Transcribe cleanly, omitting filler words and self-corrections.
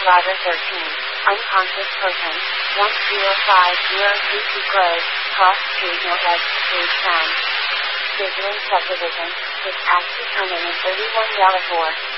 Driver 13, unconscious person, 10503 Grove, Cross Street Northwest, Bridgetown. Vigilant Subdivision, 6 Acts determined 31 Galliford.